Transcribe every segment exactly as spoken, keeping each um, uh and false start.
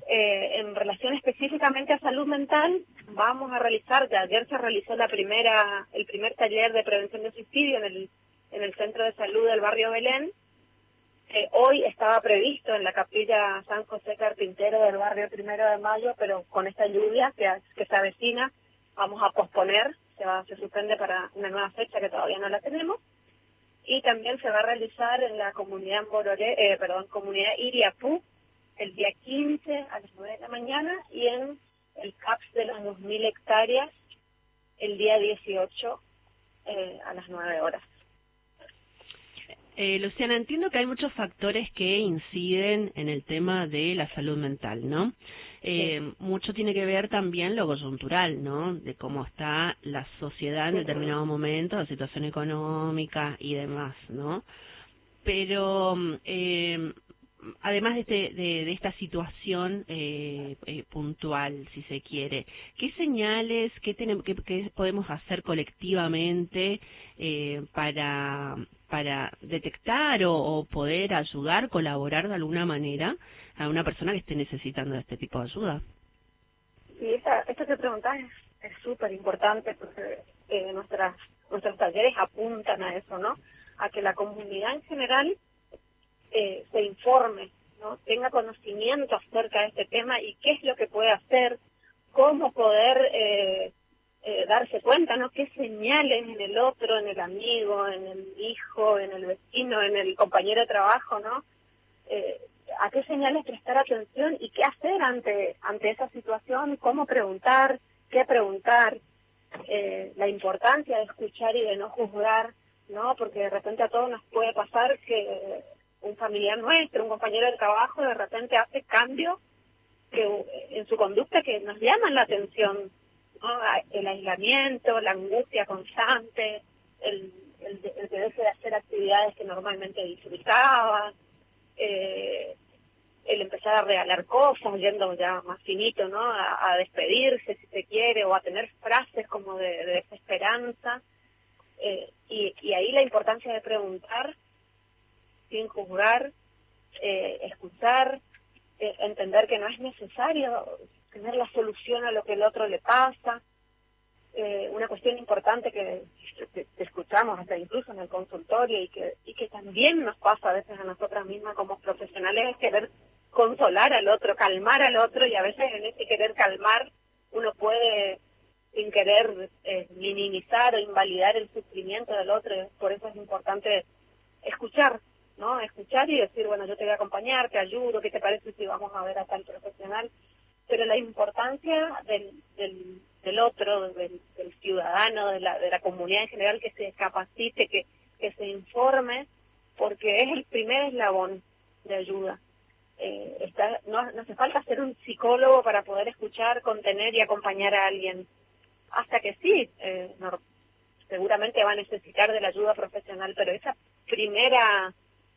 eh, en relación específicamente a salud mental, vamos a realizar, de ayer se realizó la primera, el primer taller de prevención de suicidio en el, en el Centro de Salud del barrio Belén. Eh, hoy estaba previsto en la capilla San José Carpintero del barrio Primero de Mayo, pero con esta lluvia que, que se avecina, vamos a posponer, se, va, se suspende para una nueva fecha que todavía no la tenemos. Y también se va a realizar en la comunidad Bororé, eh, perdón, comunidad Iriapú, el día quince a las nueve de la mañana, y en el C A P S de las dos mil hectáreas el día dieciocho eh, a las nueve horas. Eh, Luciana, entiendo que hay muchos factores que inciden en el tema de la salud mental, ¿no? Eh, sí. Mucho tiene que ver también lo coyuntural, ¿no? De cómo está la sociedad en determinado momento, la situación económica y demás, ¿no? Pero eh, además de, este, de, de esta situación eh, eh, puntual, si se quiere, ¿qué señales, qué, tenemos, qué, qué podemos hacer colectivamente eh, para, para detectar o, o poder ayudar, colaborar de alguna manera a una persona que esté necesitando de este tipo de ayuda? Sí, esta, esto que preguntás es súper importante porque eh, nuestras, nuestros talleres apuntan a eso, ¿no? A que la comunidad en general Eh, se informe, ¿no? Tenga conocimiento acerca de este tema y qué es lo que puede hacer, cómo poder eh, eh, darse cuenta, ¿no? Qué señales en el otro, en el amigo, en el hijo, en el vecino, en el compañero de trabajo, ¿no? Eh, a qué señales prestar atención y qué hacer ante ante esa situación, cómo preguntar, qué preguntar, eh, la importancia de escuchar y de no juzgar, ¿no? Porque de repente a todos nos puede pasar que un familiar nuestro, un compañero de trabajo, de repente hace cambios que en su conducta que nos llaman la atención, ¿no? El aislamiento, la angustia constante, el, el, el que deje de hacer actividades que normalmente disfrutaba, eh, el empezar a regalar cosas, yendo ya más finito, ¿no? A, a despedirse, si se quiere, o a tener frases como de, de desesperanza, eh, y, y ahí la importancia de preguntar sin juzgar, eh, escuchar, eh, entender que no es necesario tener la solución a lo que el otro le pasa. Eh, una cuestión importante que, que, que escuchamos hasta incluso en el consultorio y que y que también nos pasa a veces a nosotras mismas como profesionales es querer consolar al otro, calmar al otro, y a veces en ese querer calmar uno puede sin querer eh, minimizar o invalidar el sufrimiento del otro. Por eso es importante escuchar, ¿no? Escuchar y decir, bueno, yo te voy a acompañar, te ayudo, ¿qué te parece si vamos a ver a tal profesional? Pero la importancia del, del, del otro, del, del ciudadano, de la, de la comunidad en general, que se capacite, que, que se informe, porque es el primer eslabón de ayuda. Eh, está, no, no hace falta ser un psicólogo para poder escuchar, contener y acompañar a alguien. Hasta que sí, eh, no, seguramente va a necesitar de la ayuda profesional, pero esa primera...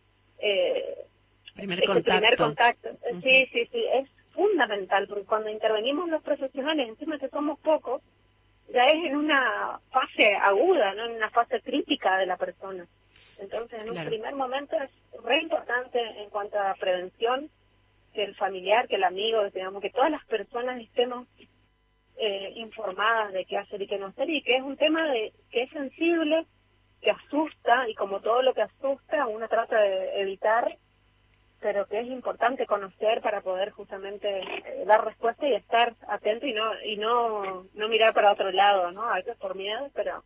Eh, primer ese contacto. primer contacto, Uh-huh. sí, sí, sí, es fundamental, porque cuando intervenimos los profesionales, encima que somos pocos, ya es en una fase aguda, no en una fase crítica de la persona. Entonces, en Claro. un primer momento es re importante en cuanto a prevención, que el familiar, que el amigo, digamos, que todas las personas estemos eh, informadas de qué hacer y qué no hacer, y que es un tema de que es sensible, que asusta, y como todo lo que asusta, uno trata de evitar, pero que es importante conocer para poder justamente eh, dar respuesta y estar atento y no y no no mirar para otro lado, ¿no? A veces por miedo, pero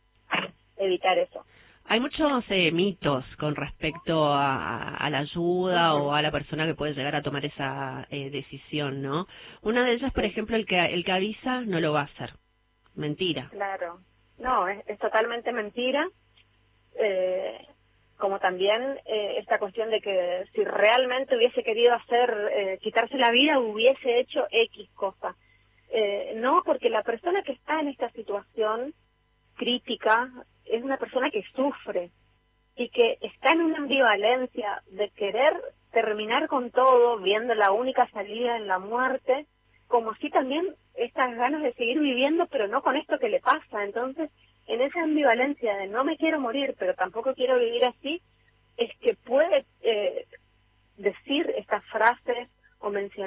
evitar eso. Hay muchos eh, mitos con respecto a, a la ayuda Uh-huh. o a la persona que puede llegar a tomar esa eh, decisión, ¿no? Una de ellas, por Sí. ejemplo, el que el que avisa no lo va a hacer. Mentira. Claro. No, es, es totalmente mentira. Eh, como también eh, esta cuestión de que si realmente hubiese querido hacer, eh, quitarse la vida, hubiese hecho X cosa. Eh, no, porque la persona que está en esta situación crítica es una persona que sufre y que está en una ambivalencia de querer terminar con todo, viendo la única salida en la muerte, como si también estas ganas de seguir viviendo, pero no con esto que le pasa. Entonces, en esa ambivalencia de no me quiero morir, pero tampoco quiero vivir así, es que puede eh, decir estas frases o mencionar